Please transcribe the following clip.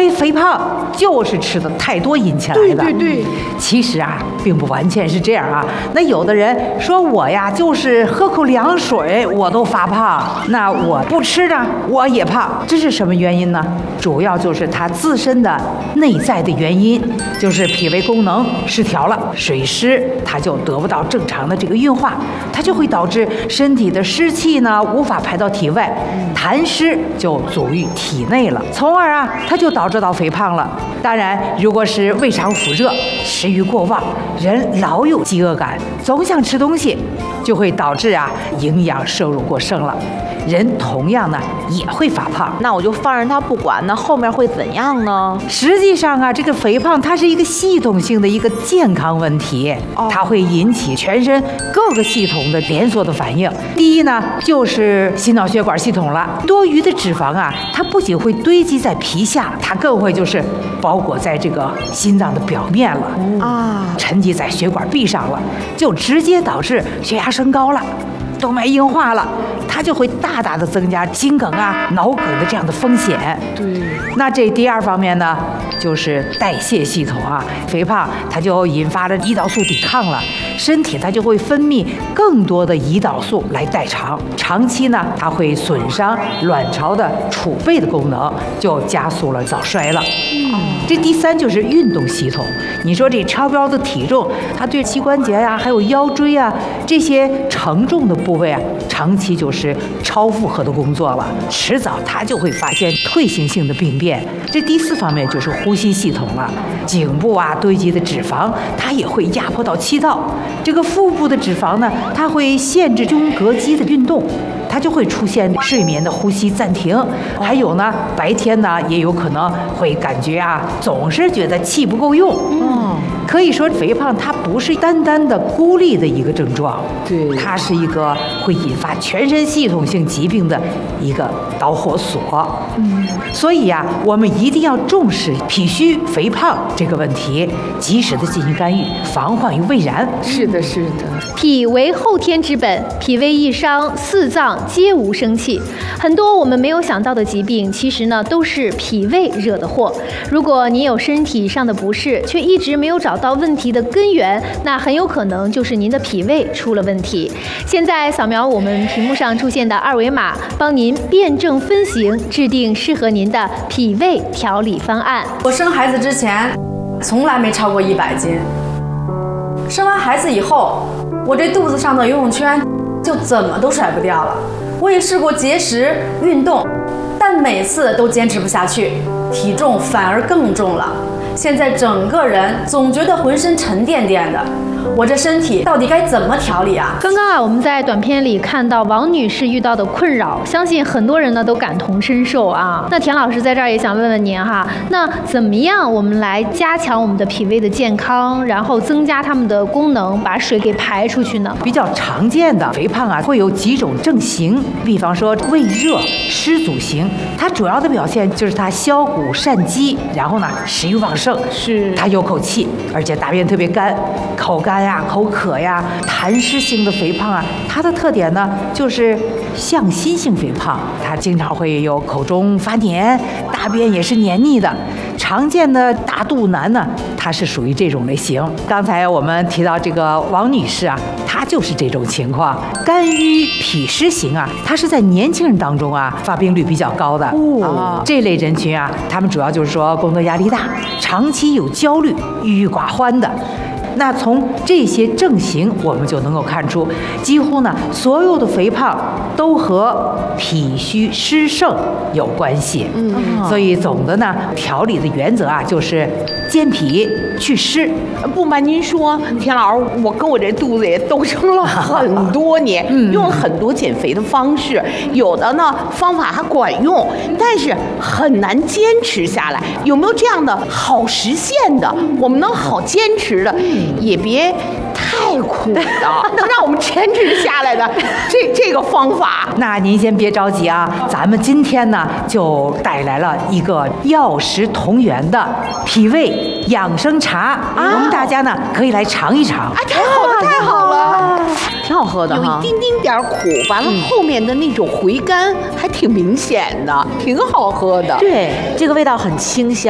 肥胖就是吃的太多引起来的。 对， 其实啊，并不完全是这样啊。那有的人说我呀，就是喝口凉水我都发胖，那我不吃呢，我也胖，这是什么原因呢？主要就是他自身的内在的原因，就是脾胃功能失调了，水湿它就得不到正常的这个运化，它就会导致身体的湿气呢无法排到体外，痰湿就阻于体内了，从而啊，它就导致到肥胖了。当然，如果是胃肠腑热、食欲过旺，人老有饥饿感，总想吃东西，就会导致啊营养摄入过剩了。人同样呢也会发胖。 那我就放任他不管，那后面会怎样呢？ 实际上啊，这个肥胖它是一个系统性的一个健康问题，它会引起全身各个系统的连锁的反应。第一呢，就是心脑血管系统了。多余的脂肪啊，它不仅会堆积在皮下，它更会就是包裹在这个心脏的表面了，沉积在血管壁上了，就直接导致血压升高了，动脉硬化了，它就会大大的增加心梗啊、脑梗的这样的风险。 对， 那这第二方面呢，就是代谢系统啊，肥胖它就引发了胰岛素抵抗了，身体它就会分泌更多的胰岛素来代偿，长期呢，它会损伤卵巢的储备的功能，就加速了早衰了。这第三就是运动系统。你说这超标的体重，它对膝关节呀、还有腰椎啊这些承重的部位啊，长期就是超负荷的工作了，迟早它就会发现退行性的病变。这第四方面就是呼吸系统了，颈部啊堆积的脂肪，它也会压迫到气道。这个腹部的脂肪呢，它会限制胸膈肌的运动，它就会出现睡眠的呼吸暂停。还有呢，白天呢也有可能会感觉啊，总是觉得气不够用。可以说肥胖它不是单单的孤立的一个症状， 对， 它是一个会引发全身系统性疾病的一个导火索。所以呀，我们一定要重视脾虚肥胖这个问题，及时的进行干预，防患于未然。 是的，是的。 脾为后天之本，脾胃一伤，四脏皆无生气。很多我们没有想到的疾病，其实呢都是脾胃惹的祸。如果您有身体上的不适，却一直没有找到问题的根源，那很有可能就是您的脾胃出了问题。现在扫描我们屏幕上出现的二维码，帮您辩证分型，制定适合您的脾胃调理方案。 我生孩子之前从来没超过100斤，生完孩子以后，我这肚子上的游泳圈就怎么都甩不掉了。我也试过节食运动，但每次都坚持不下去，体重反而更重了。现在整个人总觉得浑身沉甸甸的，我这身体到底该怎么调理啊？ 刚刚啊，我们在短片里看到王女士遇到的困扰，相信很多人呢都感同身受啊。那田老师在这儿也想问问您哈，那怎么样我们来加强我们的脾胃的健康，然后增加它们的功能，把水给排出去呢？ 比较常见的肥胖啊，会有几种症型，比方说胃热湿阻型，它主要的表现就是它消谷善饥，然后呢食欲旺盛， 是它有口气，而且大便特别干，口干呀、口渴呀。痰湿性的肥胖啊，它的特点呢就是向心性肥胖，它经常会有口中发黏，大便也是黏腻的。常见的大肚腩呢，它是属于这种类型。刚才我们提到这个王女士啊，她就是这种情况。肝郁脾湿型啊，它是在年轻人当中啊发病率比较高的。这类人群啊，他们主要就是说工作压力大，长期有焦虑、郁郁寡欢的。那从这些症型，我们就能够看出，几乎呢所有的肥胖都和脾虚湿盛有关系。所以总的呢，调理的原则啊，就是健脾祛湿。 不瞒您说，田老师，我跟我这肚子也斗争了很多年，用了很多减肥的方式，有的呢方法还管用，但是很难坚持下来。有没有这样的好实现的，我们能好坚持的，也别太苦的，能让我们坚持下来的这个方法？ 那您先别着急啊，咱们今天呢就带来了一个药食同源的脾胃养生茶，我们大家呢可以来尝一尝。 太好了，太好了，挺好喝的哈，有一丁丁点苦，完了后面的那种回甘还挺明显的，挺好喝的。 对，这个味道很清香。